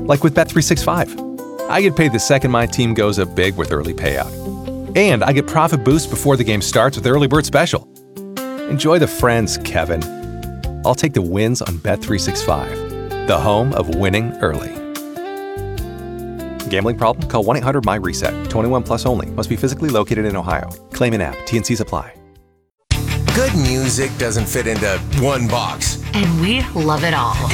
Like with Bet365. I get paid the second my team goes up big with early payout. And I get profit boost before the game starts with Early Bird Special. Enjoy the friends, Kevin. I'll take the wins on Bet365, the home of winning early. Gambling problem? Call 1-800-MY-RESET. 21 plus only. Must be physically located in Ohio. Claim in app. T&Cs apply. Good music doesn't fit into one box. And we love it all.